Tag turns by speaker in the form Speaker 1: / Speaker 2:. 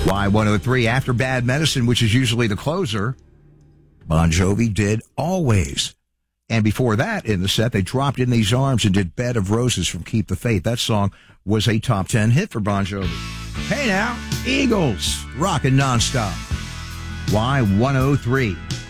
Speaker 1: Y103, after Bad Medicine, which is usually the closer, Bon Jovi did Always. And before that, in the set, they dropped In These Arms and did Bed of Roses from Keep the Faith. That song was a top 10 hit for Bon Jovi. Hey now, Eagles, rockin' nonstop. Y103.